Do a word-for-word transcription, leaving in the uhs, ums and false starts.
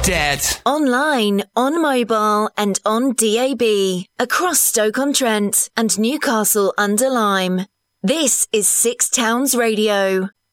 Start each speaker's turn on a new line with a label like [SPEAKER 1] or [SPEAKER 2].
[SPEAKER 1] Debt.
[SPEAKER 2] Online, on mobile and on D A B. Across Stoke-on-Trent and Newcastle under Lyme. This is Six Towns Radio.